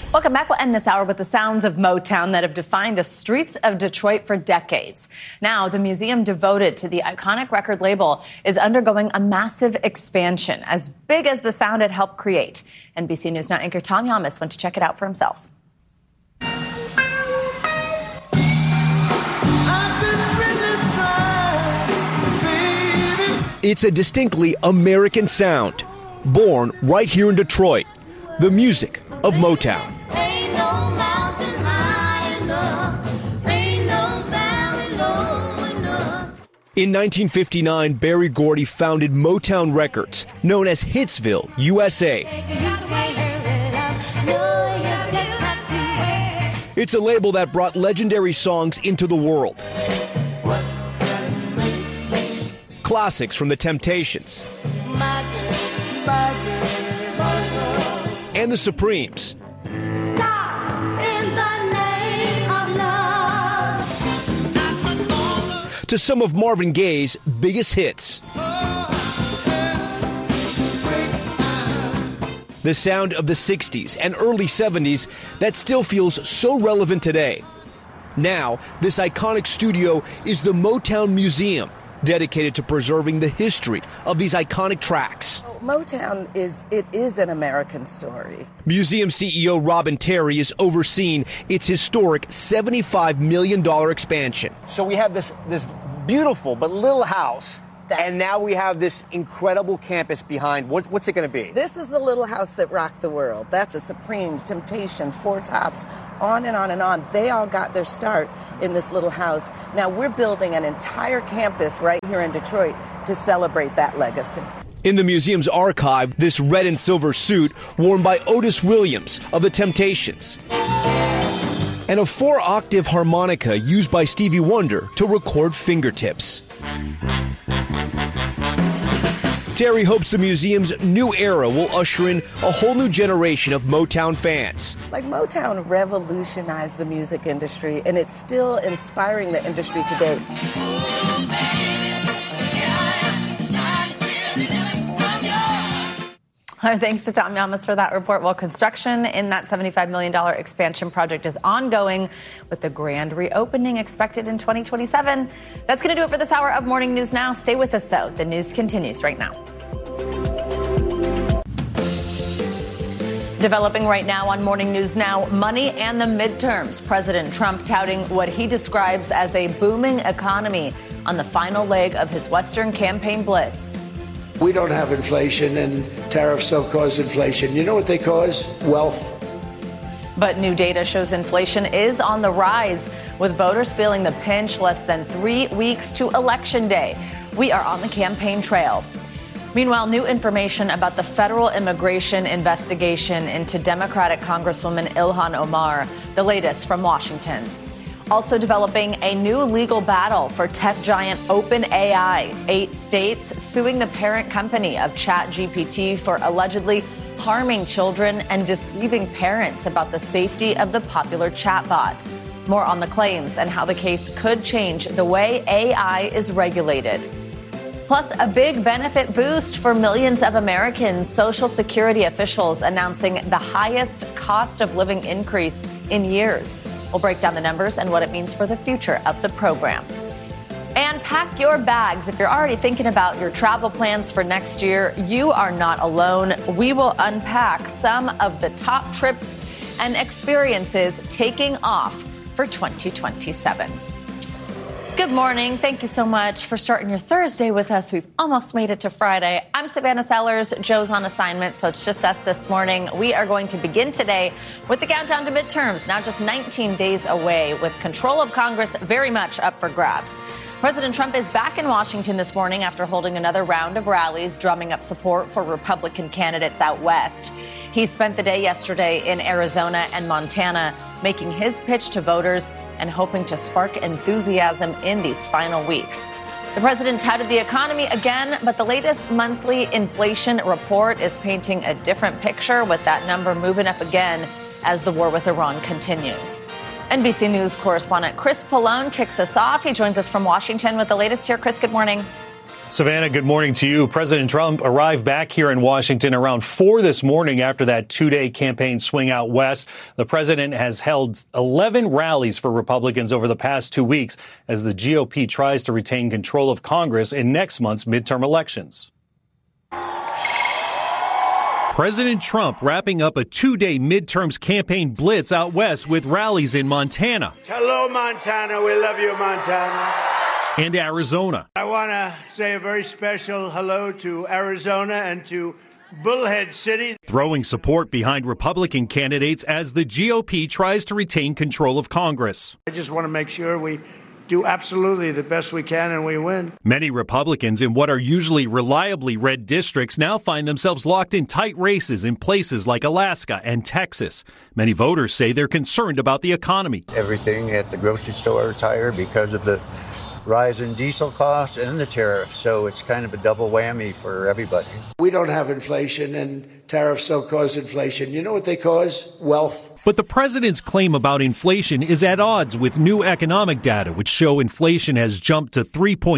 Welcome back. We'll end this hour with the sounds of Motown that have defined the streets of Detroit for decades. Now, the museum devoted to the iconic record label is undergoing a massive expansion, as big as the sound it helped create. NBC News Now anchor Tom Yamas went to check it out for himself. It's a distinctly American sound, born right here in Detroit, the music of Motown. In 1959, Berry Gordy founded Motown Records, known as Hitsville, USA. It's a label that brought legendary songs into the world. Classics from the Temptations and the Supremes. To some of Marvin Gaye's biggest hits. The sound of the 60s and early 70s that still feels so relevant today. Now, this iconic studio is the Motown Museum, dedicated to preserving the history of these iconic tracks. Motown is an American story. Museum CEO Robin Terry is overseeing its historic $75 million expansion. So we have this beautiful but little house, and now we have this incredible campus behind. What's it going to be? This is the little house that rocked the world. That's a Supremes, Temptations, Four Tops, on and on and on. They all got their start in this little house. Now we're building an entire campus right here in Detroit to celebrate that legacy. In the museum's archive, this red and silver suit worn by Otis Williams of the Temptations, and a 4-octave harmonica used by Stevie Wonder to record Fingertips. Terry hopes the museum's new era will usher in a whole new generation of Motown fans. Like, Motown revolutionized the music industry, and it's still inspiring the industry today. Our thanks to Tom Yamas for that report. Well, construction in that $75 million expansion project is ongoing, with the grand reopening expected in 2027. That's going to do it for this hour of Morning News Now. Stay with us, though. The news continues right now. Developing right now on Morning News Now, money and the midterms. President Trump touting what he describes as a booming economy on the final leg of his Western campaign blitz. We don't have inflation, and tariffs don't cause inflation. You know what they cause? Wealth. But new data shows inflation is on the rise, with voters feeling the pinch less than 3 weeks to Election Day. We are on the campaign trail. Meanwhile, new information about the federal immigration investigation into Democratic Congresswoman Ilhan Omar. The latest from Washington. Also developing a new legal battle for tech giant OpenAI. 8 states suing the parent company of ChatGPT for allegedly harming children and deceiving parents about the safety of the popular chatbot. More on the claims and how the case could change the way AI is regulated. Plus, a big benefit boost for millions of Americans. Social Security officials announcing the highest cost of living increase in years. We'll break down the numbers and what it means for the future of the program. And pack your bags. If you're already thinking about your travel plans for next year, you are not alone. We will unpack some of the top trips and experiences taking off for 2027. Good morning. Thank you so much for starting your Thursday with us. We've almost made it to Friday. I'm Savannah Sellers. Joe's on assignment, so it's just us this morning. We are going to begin today with the countdown to midterms, now just 19 days away, with control of Congress very much up for grabs. President Trump is back in Washington this morning after holding another round of rallies, drumming up support for Republican candidates out west. He spent the day yesterday in Arizona and Montana, making his pitch to voters and hoping to spark enthusiasm in these final weeks. The president touted the economy again, but the latest monthly inflation report is painting a different picture, with that number moving up again as the war with Iran continues. NBC News correspondent Chris Pallone kicks us off. He joins us from Washington with the latest here. Chris, good morning. Savannah, good morning to you. President Trump arrived back here in Washington around 4 this morning after that two-day campaign swing out west. The president has held 11 rallies for Republicans over the past 2 weeks as the GOP tries to retain control of Congress in next month's midterm elections. President Trump wrapping up a two-day midterms campaign blitz out west with rallies in Montana. Hello, Montana. We love you, Montana. And Arizona. I want to say a very special hello to Arizona and to Bullhead City. Throwing support behind Republican candidates as the GOP tries to retain control of Congress. I just want to make sure we do absolutely the best we can and we win. Many Republicans in what are usually reliably red districts now find themselves locked in tight races in places like Alaska and Texas. Many voters say they're concerned about the economy. Everything at the grocery store is higher because of the rise in diesel costs and the tariffs, so it's kind of a double whammy for everybody. We don't have inflation, and tariffs don't cause inflation. You know what they cause? Wealth. But the president's claim about inflation is at odds with new economic data, which show inflation has jumped to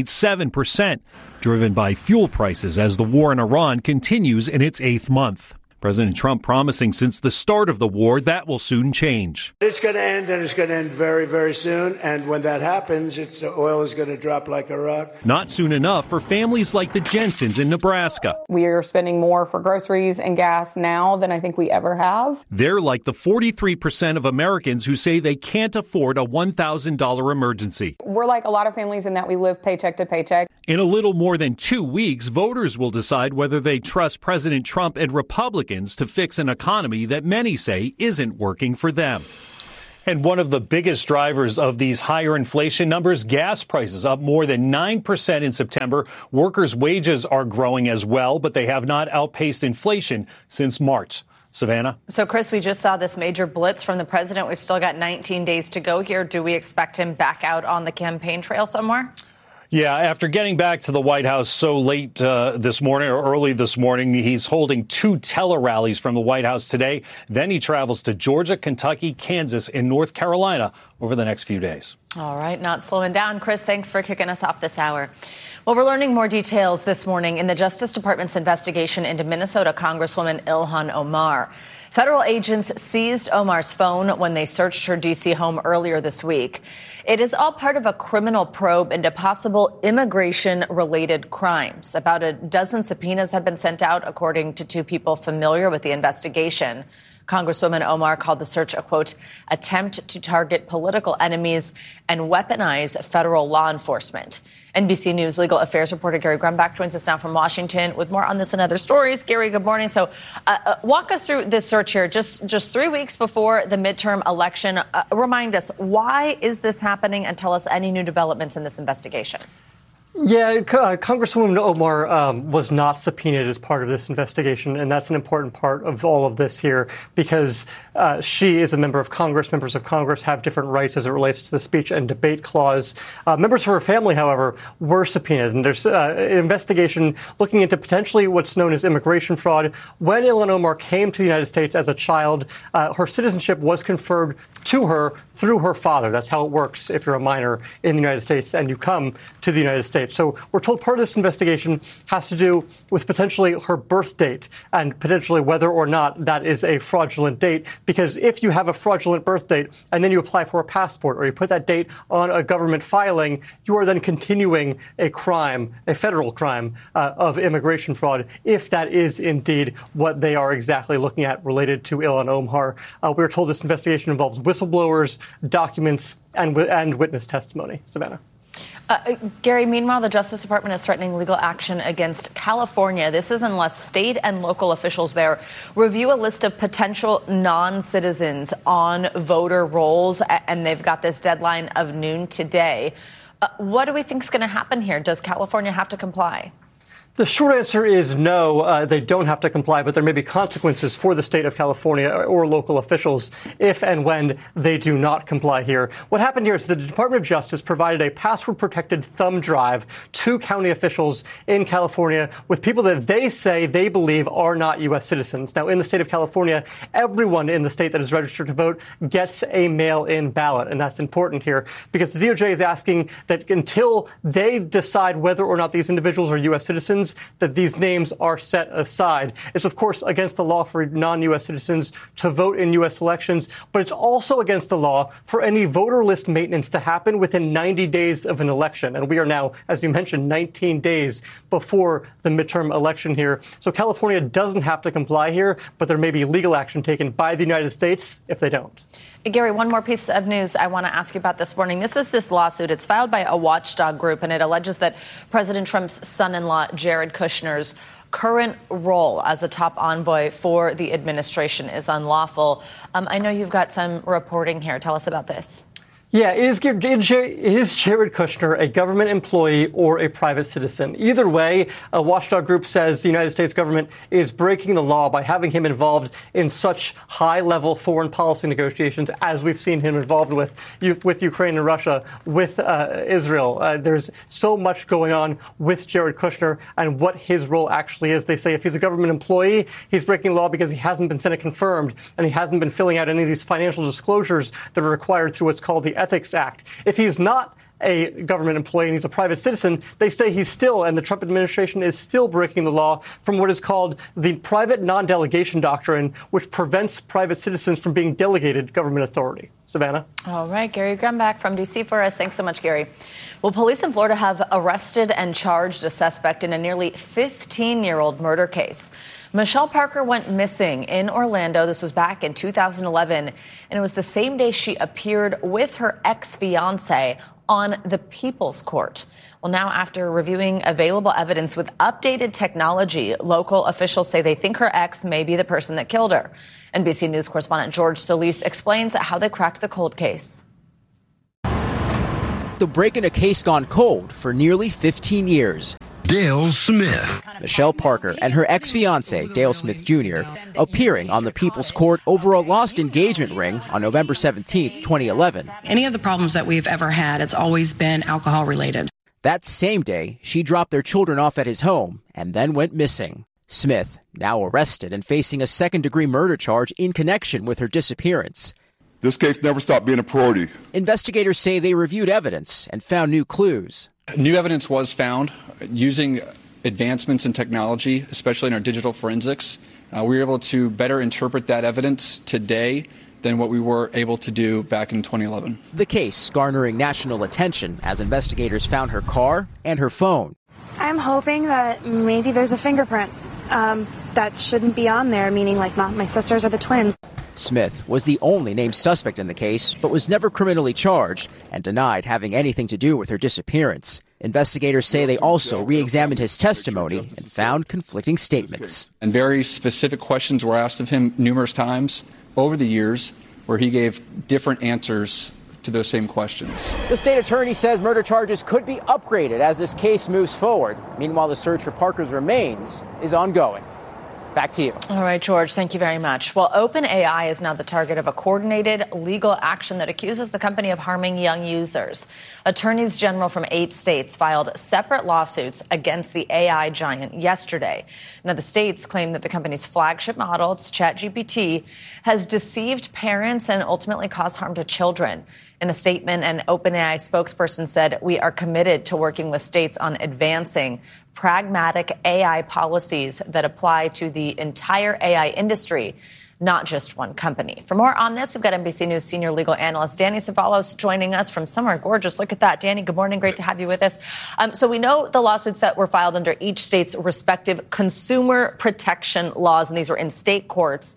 3.7%, driven by fuel prices as the war in Iran continues in its 8th month. President Trump promising since the start of the war that will soon change. It's going to end, and it's going to end very, very soon. And when that happens, oil is going to drop like a rock. Not soon enough for families like the Jensens in Nebraska. We are spending more for groceries and gas now than I think we ever have. They're like the 43% of Americans who say they can't afford a $1,000 emergency. We're like a lot of families in that we live paycheck to paycheck. In a little more than 2 weeks, voters will decide whether they trust President Trump and Republicans to fix an economy that many say isn't working for them. And one of the biggest drivers of these higher inflation numbers, gas prices up more than 9% in September. Workers' wages are growing as well, but they have not outpaced inflation since March. Savannah? So, Chris, we just saw this major blitz from the president. We've still got 19 days to go here. Do we expect him back out on the campaign trail somewhere? Yeah, after getting back to the White House so late this morning or early this morning, he's holding 2 tele-rallies from the White House today. Then he travels to Georgia, Kentucky, Kansas, and North Carolina over the next few days. All right, not slowing down. Chris, thanks for kicking us off this hour. Well, we're learning more details this morning in the Justice Department's investigation into Minnesota Congresswoman Ilhan Omar. Federal agents seized Omar's phone when they searched her D.C. home earlier this week. It is all part of a criminal probe into possible immigration-related crimes. About a dozen subpoenas have been sent out, according to 2 people familiar with the investigation. Congresswoman Omar called the search a, quote, attempt to target political enemies and weaponize federal law enforcement. NBC News legal affairs reporter Gary Grumbach joins us now from Washington with more on this and other stories. Gary, good morning. So walk us through this search here just 3 weeks before the midterm election. Remind us, why is this happening, and tell us any new developments in this investigation. Yeah, Congresswoman Omar was not subpoenaed as part of this investigation, and that's an important part of all of this here because she is a member of Congress. Members of Congress have different rights as it relates to the speech and debate clause. Members of her family, however, were subpoenaed, and there's an investigation looking into potentially what's known as immigration fraud. When Ilhan Omar came to the United States as a child, her citizenship was conferred to her through her father. That's how it works if you're a minor in the United States and you come to the United States. So we're told part of this investigation has to do with potentially her birth date and potentially whether or not that is a fraudulent date. Because if you have a fraudulent birth date and then you apply for a passport or you put that date on a government filing, you are then continuing a crime, a federal crime of immigration fraud, if that is indeed what they are exactly looking at related to Ilhan Omar. We're told this investigation involves whistleblowers, documents, and witness testimony. Savannah. Gary, meanwhile, the Justice Department is threatening legal action against California. This is unless state and local officials there review a list of potential non-citizens on voter rolls, and they've got this deadline of noon today. What do we think is going to happen here? Does California have to comply? The short answer is no, they don't have to comply, but there may be consequences for the state of California or local officials if and when they do not comply here. What happened here is the Department of Justice provided a password-protected thumb drive to county officials in California with people that they say they believe are not U.S. citizens. Now, in the state of California, everyone in the state that is registered to vote gets a mail-in ballot, and that's important here because the DOJ is asking that until they decide whether or not these individuals are U.S. citizens, that these names are set aside. It's, of course, against the law for non-U.S. citizens to vote in U.S. elections, but it's also against the law for any voter list maintenance to happen within 90 days of an election. And we are now, as you mentioned, 19 days before the midterm election here. So California doesn't have to comply here, but there may be legal action taken by the United States if they don't. Gary, one more piece of news I want to ask you about this morning. This is this lawsuit. It's filed by a watchdog group, and it alleges that President Trump's son-in-law, Jared Kushner's current role as a top envoy for the administration is unlawful. I know you've got some reporting here. Tell us about this. Yeah, is Jared Kushner a government employee or a private citizen? Either way, a watchdog group says the United States government is breaking the law by having him involved in such high-level foreign policy negotiations as we've seen him involved with Ukraine and Russia, with Israel. There's so much going on with Jared Kushner and what his role actually is. They say if he's a government employee, he's breaking the law because he hasn't been Senate confirmed and he hasn't been filling out any of these financial disclosures that are required through what's called the Ethics Act. If he's not a government employee and he's a private citizen, they say he's still, and the Trump administration is still breaking the law from what is called the private non-delegation doctrine, which prevents private citizens from being delegated government authority. Savannah? All right, Gary Grumback from D.C. for us. Thanks so much, Gary. Well, police in Florida have arrested and charged a suspect in a nearly 15-year-old murder case. Michelle Parker went missing in Orlando. This was back in 2011, and it was the same day she appeared with her ex-fiancé on the People's Court. Well, now after reviewing available evidence with updated technology, local officials say they think her ex may be the person that killed her. NBC News correspondent George Solis explains how they cracked the cold case. The break in a case gone cold for nearly 15 years. Dale Smith. Michelle Parker and her ex-fiancé, Dale Smith Jr., appearing on the People's Court over a lost engagement ring on November 17, 2011. Any of the problems that we've ever had, it's always been alcohol related. That same day, she dropped their children off at his home and then went missing. Smith, now arrested and facing a second-degree murder charge in connection with her disappearance. This case never stopped being a priority. Investigators say they reviewed evidence and found new clues. New evidence was found using advancements in technology, especially in our digital forensics. We were able to better interpret that evidence today than what we were able to do back in 2011. The case garnering national attention as investigators found her car and her phone. I'm hoping that maybe there's a fingerprint that shouldn't be on there, meaning like my sisters or the twins. Smith was the only named suspect in the case, but was never criminally charged and denied having anything to do with her disappearance. Investigators say they also re-examined his testimony and found conflicting statements. And very specific questions were asked of him numerous times over the years where he gave different answers to those same questions. The state attorney says murder charges could be upgraded as this case moves forward. Meanwhile, the search for Parker's remains is ongoing. Back to you. All right, George, thank you very much. Well, OpenAI is now the target of a coordinated legal action that accuses the company of harming young users. Attorneys general from 8 states filed separate lawsuits against the AI giant yesterday. Now, the states claim that the company's flagship model, it's ChatGPT, has deceived parents and ultimately caused harm to children. In a statement, an OpenAI spokesperson said, "We are committed to working with states on advancing pragmatic AI policies that apply to the entire AI industry, not just one company." For more on this, we've got NBC News senior legal analyst Danny Cevallos joining us from somewhere gorgeous. Look at that. Danny, good morning. Great to have you with us. So we know the lawsuits that were filed under each state's respective consumer protection laws, and these were in state courts.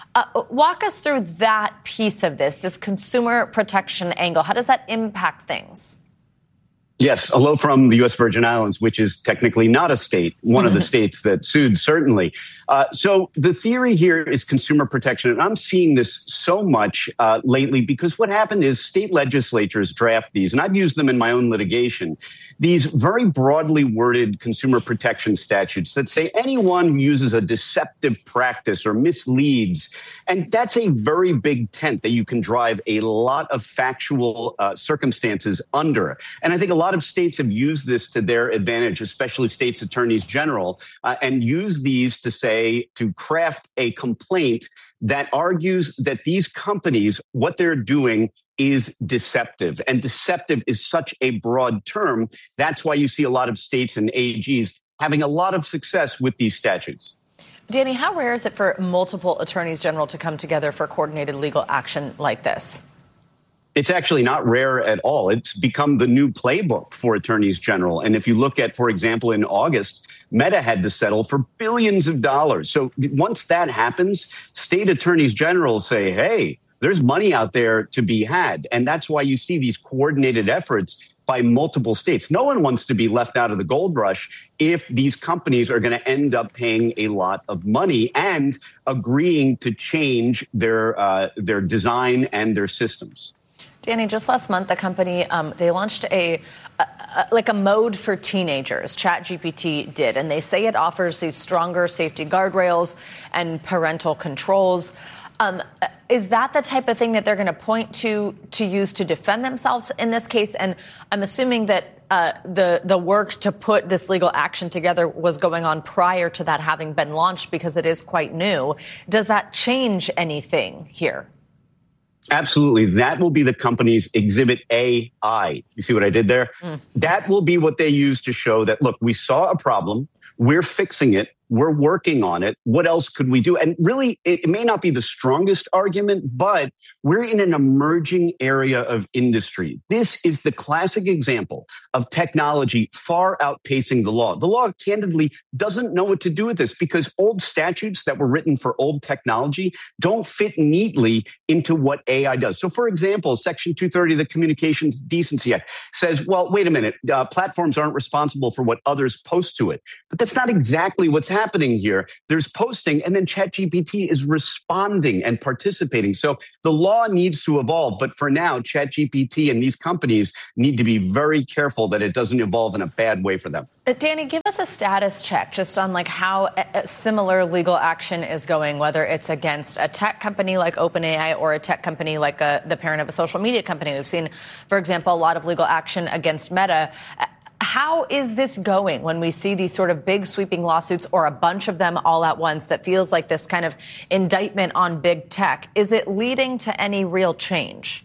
Walk us through that piece of this consumer protection angle. How does that impact things? Yes. Hello from the U.S. Virgin Islands, which is technically not a state, one of the states that sued, certainly. So the theory here is consumer protection. And I'm seeing this so much lately because what happened is state legislatures draft these, and I've used them in my own litigation, these very broadly worded consumer protection statutes that say anyone who uses a deceptive practice or misleads. And that's a very big tent that you can drive a lot of factual circumstances under. And I think a lot of states have used this to their advantage, especially states' attorneys general, and use these to craft a complaint that argues that these companies, what they're doing is deceptive. And deceptive is such a broad term. That's why you see a lot of states and AGs having a lot of success with these statutes. Danny, how rare is it for multiple attorneys general to come together for coordinated legal action like this? It's actually not rare at all. It's become the new playbook for attorneys general. And if you look at, for example, in August, Meta had to settle for billions of dollars. So once that happens, state attorneys general say, hey, there's money out there to be had. And that's why you see these coordinated efforts by multiple states. No one wants to be left out of the gold rush if these companies are going to end up paying a lot of money and agreeing to change their design and their systems. Danny, just last month, the company, they launched a mode for teenagers. ChatGPT did, and they say it offers these stronger safety guardrails and parental controls. Is that the type of thing that they're going to point to use to defend themselves in this case? And I'm assuming that the work to put this legal action together was going on prior to that having been launched because it is quite new. Does that change anything here? Absolutely. That will be the company's Exhibit AI. You see what I did there? That will be what they use to show that, look, we saw a problem. We're fixing it. We're working on it. What else could we do? And really, it may not be the strongest argument, but we're in an emerging area of industry. This is the classic example of technology far outpacing the law. The law, candidly, doesn't know what to do with this because old statutes that were written for old technology don't fit neatly into what AI does. So, for example, Section 230 of the Communications Decency Act says, well, wait a minute, platforms aren't responsible for what others post to it. But that's not exactly what's happening here. There's posting, and then ChatGPT is responding and participating. So the law needs to evolve. But for now, ChatGPT and these companies need to be very careful that it doesn't evolve in a bad way for them. Danny, give us a status check just on how a similar legal action is going, whether it's against a tech company like OpenAI or a tech company like the parent of a social media company. We've seen, for example, a lot of legal action against Meta. How is this going when we see these sort of big sweeping lawsuits or a bunch of them all at once that feels like this kind of indictment on big tech? Is it leading to any real change?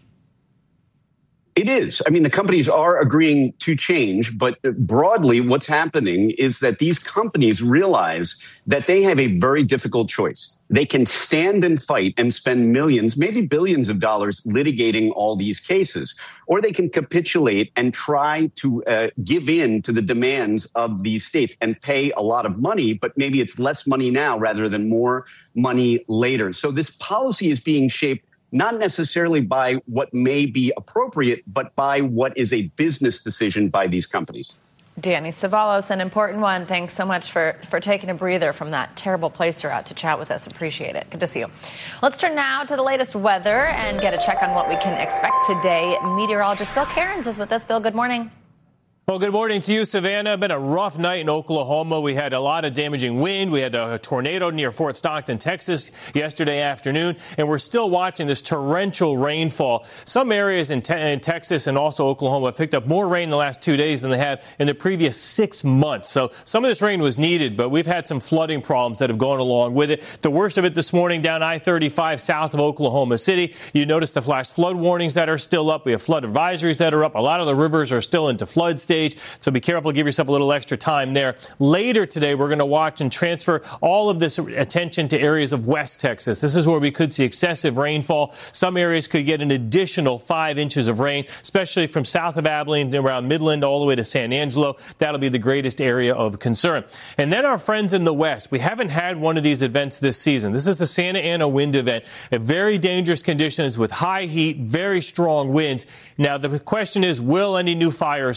It is. I mean, the companies are agreeing to change, but broadly, what's happening is that these companies realize that they have a very difficult choice. They can stand and fight and spend millions, maybe billions of dollars litigating all these cases, or they can capitulate and try to give in to the demands of these states and pay a lot of money, but maybe it's less money now rather than more money later. So this policy is being shaped not necessarily by what may be appropriate, but by what is a business decision by these companies. Danny Cevallos, an important one. Thanks so much for taking a breather from that terrible place you're at to chat with us. Appreciate it. Good to see you. Let's turn now to the latest weather and get a check on what we can expect today. Meteorologist Bill Cairns is with us. Bill, good morning. Well, good morning to you, Savannah. Been a rough night in Oklahoma. We had a lot of damaging wind. We had a tornado near Fort Stockton, Texas yesterday afternoon, and we're still watching this torrential rainfall. Some areas in Texas and also Oklahoma picked up more rain in the last 2 days than they have in the previous 6 months. So some of this rain was needed, but we've had some flooding problems that have gone along with it. The worst of it this morning down I-35 south of Oklahoma City. You notice the flash flood warnings that are still up. We have flood advisories that are up. A lot of the rivers are still into flood stage. So be careful, give yourself a little extra time there. Later today, we're going to watch and transfer all of this attention to areas of West Texas. This is where we could see excessive rainfall. Some areas could get an additional 5 inches of rain, especially from south of Abilene around Midland all the way to San Angelo. That'll be the greatest area of concern. And then our friends in the West. We haven't had one of these events this season. This is the Santa Ana wind event. Very dangerous conditions with high heat, very strong winds. Now, the question is, will any new fires form? And if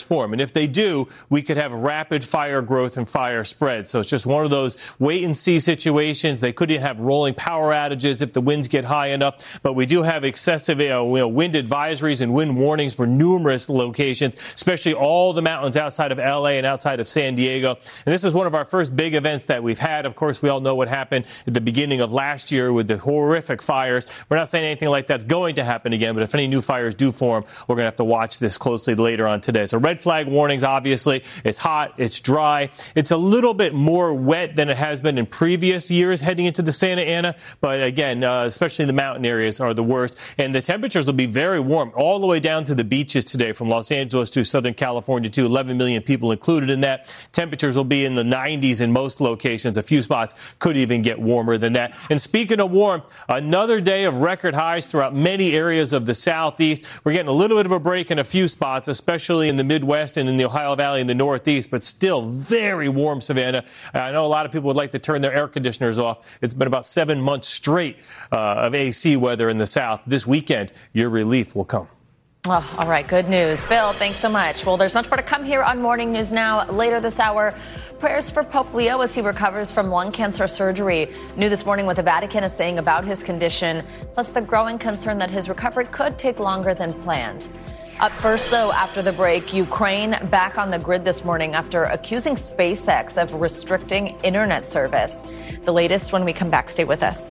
if they do, we could have rapid fire growth and fire spread. So it's just one of those wait-and-see situations. They could even have rolling power outages if the winds get high enough. But we do have excessive wind advisories and wind warnings for numerous locations, especially all the mountains outside of L.A. and outside of San Diego. And this is one of our first big events that we've had. Of course, we all know what happened at the beginning of last year with the horrific fires. We're not saying anything like that's going to happen again, but if any new fires do form, we're going to have to watch this closely later on today. So red flag warnings, obviously. It's hot. It's dry. It's a little bit more wet than it has been in previous years heading into the Santa Ana. But again, especially the mountain areas are the worst. And the temperatures will be very warm all the way down to the beaches today, from Los Angeles to Southern California to 11 million people included in that. Temperatures will be in the 90s in most locations. A few spots could even get warmer than that. And speaking of warmth, another day of record highs throughout many areas of the southeast. We're getting a little bit of a break in a few spots, especially in the Midwest and in the Ohio Valley in the Northeast, but still very warm, Savannah. I know a lot of people would like to turn their air conditioners off. It's been about 7 months straight of AC weather in the South. This weekend, your relief will come. Oh, all right. Good news. Bill, thanks so much. Well, there's much more to come here on Morning News Now. Later this hour, prayers for Pope Leo as he recovers from lung cancer surgery. New this morning what the Vatican is saying about his condition, plus the growing concern that his recovery could take longer than planned. Up first, though, after the break, Ukraine back on the grid this morning after accusing SpaceX of restricting internet service. The latest when we come back. Stay with us.